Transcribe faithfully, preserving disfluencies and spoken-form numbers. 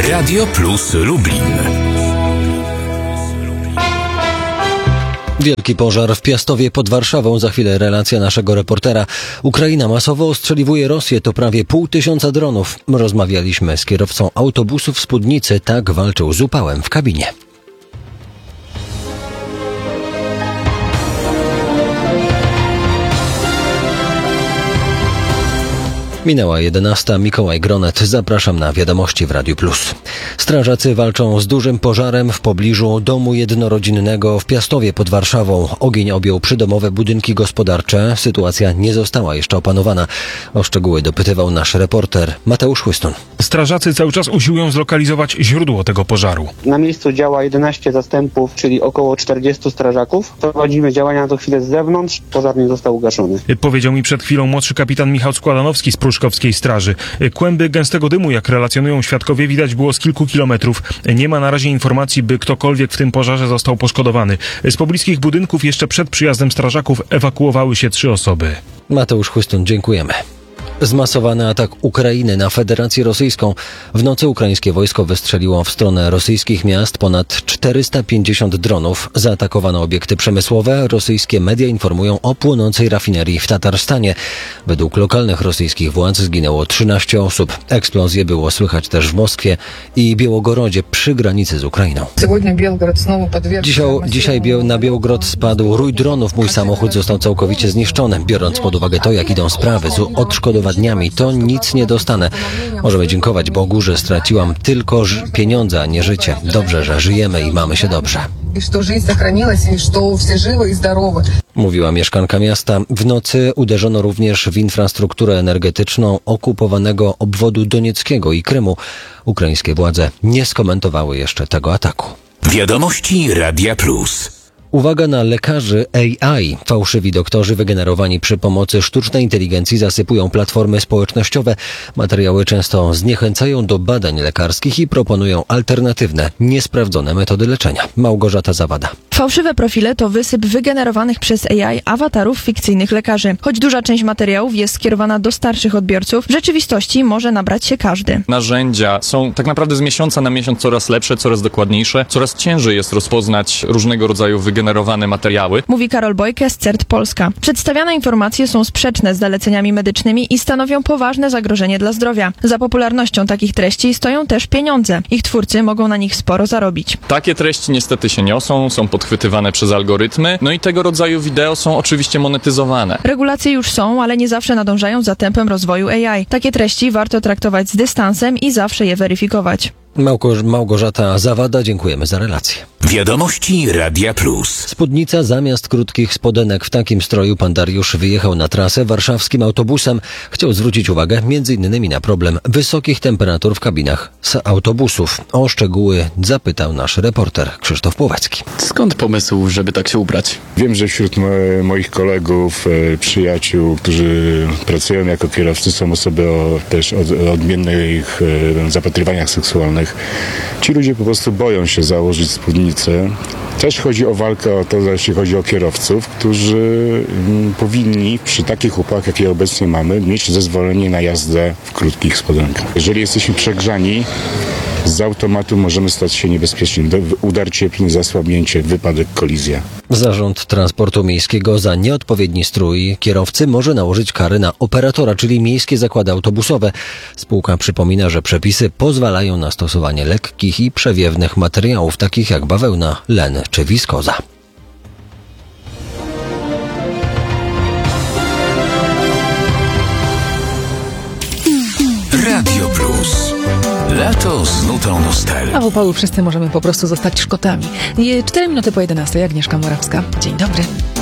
Radio Plus Lublin. Wielki pożar w Piastowie pod Warszawą. Za chwilę relacja naszego reportera. Ukraina masowo ostrzeliwuje Rosję. To prawie pół tysiąca dronów. Rozmawialiśmy z kierowcą autobusu w Spódnicy. Tak walczył z upałem w kabinie. Minęła jedenasta. Mikołaj Gronet. Zapraszam na wiadomości w Radiu Plus. Strażacy walczą z dużym pożarem w pobliżu domu jednorodzinnego w Piastowie pod Warszawą. Ogień objął przydomowe budynki gospodarcze. Sytuacja nie została jeszcze opanowana. O szczegóły dopytywał nasz reporter Mateusz Chłystun. Strażacy cały czas usiłują zlokalizować źródło tego pożaru. Na miejscu działa jedenaście zastępów, czyli około czterdziestu strażaków. Prowadzimy działania na tę chwilę z zewnątrz. Pożar nie został ugaszony. Powiedział mi przed chwilą młodszy kapitan Michał Składanowski z Pruszkowskiej Straży. Kłęby gęstego dymu, jak relacjonują świadkowie, widać było z kilku kilometrów. Nie ma na razie informacji, by ktokolwiek w tym pożarze został poszkodowany. Z pobliskich budynków jeszcze przed przyjazdem strażaków ewakuowały się trzy osoby. Mateusz Chłystun, dziękujemy. Zmasowany atak Ukrainy na Federację Rosyjską. W nocy ukraińskie wojsko wystrzeliło w stronę rosyjskich miast ponad czterysta pięćdziesiąt dronów. Zaatakowano obiekty przemysłowe. Rosyjskie media informują o płonącej rafinerii w Tatarstanie. Według lokalnych rosyjskich władz zginęło trzynaście osób. Eksplozje było słychać też w Moskwie i Białogorodzie przy granicy z Ukrainą. Dzisiaj, dzisiaj na Białogród spadł rój dronów. Mój samochód został całkowicie zniszczony. Biorąc pod uwagę to, jak idą sprawy z odszkodowaniem, to nic nie dostanę. Możemy dziękować Bogu, że straciłam tylko ż- pieniądze, a nie życie. Dobrze, że żyjemy i mamy się dobrze. Mówiła mieszkanka miasta. W nocy uderzono również w infrastrukturę energetyczną okupowanego obwodu donieckiego i Krymu. Ukraińskie władze nie skomentowały jeszcze tego ataku. Wiadomości Radia Plus. Uwaga na lekarzy A I. Fałszywi doktorzy wygenerowani przy pomocy sztucznej inteligencji zasypują platformy społecznościowe. Materiały często zniechęcają do badań lekarskich i proponują alternatywne, niesprawdzone metody leczenia. Małgorzata Zawada. Fałszywe profile to wysyp wygenerowanych przez A I awatarów fikcyjnych lekarzy. Choć duża część materiałów jest skierowana do starszych odbiorców, w rzeczywistości może nabrać się każdy. Narzędzia są tak naprawdę z miesiąca na miesiąc coraz lepsze, coraz dokładniejsze. Coraz ciężej jest rozpoznać różnego rodzaju wygenerowane materiały. Mówi Karol Bojke z C E R T Polska. Przedstawiane informacje są sprzeczne z zaleceniami medycznymi i stanowią poważne zagrożenie dla zdrowia. Za popularnością takich treści stoją też pieniądze. Ich twórcy mogą na nich sporo zarobić. Takie treści niestety się niosą, są podchwytywane przez algorytmy, no i tego rodzaju wideo są oczywiście monetyzowane. Regulacje już są, ale nie zawsze nadążają za tempem rozwoju A I. Takie treści warto traktować z dystansem i zawsze je weryfikować. Małgo- Małgorzata Zawada, dziękujemy za relację. Wiadomości Radia Plus. Spódnica zamiast krótkich spodenek. W takim stroju pan Dariusz wyjechał na trasę warszawskim autobusem. Chciał zwrócić uwagę między innymi na problem wysokich temperatur w kabinach z autobusów. O szczegóły zapytał nasz reporter Krzysztof Płowecki. Skąd pomysł, żeby tak się ubrać? Wiem, że wśród mo- moich kolegów, e, przyjaciół, którzy pracują jako kierowcy, są osoby o też od, odmiennych e, zapatrywaniach seksualnych. Ci ludzie po prostu boją się założyć spódnicę. Też chodzi o walkę o to, jeśli chodzi o kierowców, którzy m, powinni przy takich upałach, jakie obecnie mamy, mieć zezwolenie na jazdę w krótkich spodenkach. Jeżeli jesteśmy przegrzani, z automatu możemy stać się niebezpieczni. Udar cieplny, zasłabnięcie, wypadek, kolizja. Zarząd Transportu Miejskiego za nieodpowiedni strój kierowcy może nałożyć kary na operatora, czyli miejskie zakłady autobusowe. Spółka przypomina, że przepisy pozwalają na stosowanie lekkich i przewiewnych materiałów, takich jak bawełna, len czy wiskoza. Radio Plus. Lato z nutą nostalgii. A w upały wszyscy możemy po prostu zostać Szkotami. Cztery minuty po jedenastej. Agnieszka Morawska. Dzień dobry.